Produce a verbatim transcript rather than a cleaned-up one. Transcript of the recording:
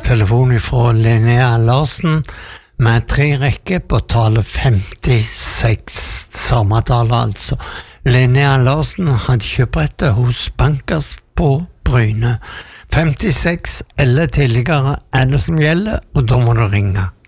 telefon fra Linnea Larsen med tre rekker på tale femtiseks, samme tale altså. Linnea Larsen hadde kjøprettet hos Bankers på Bryne. femtiseks eller tidligere er det som gjelder, og da må du ringe.